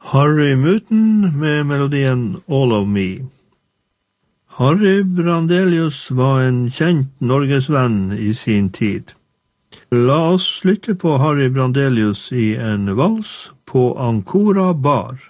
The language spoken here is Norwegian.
Harry Muten med melodien All of Me. Harry Brandelius var en kjent norgesvenn i sin tid. La oss lytte på Harry Brandelius i en vals på Ancora Bar.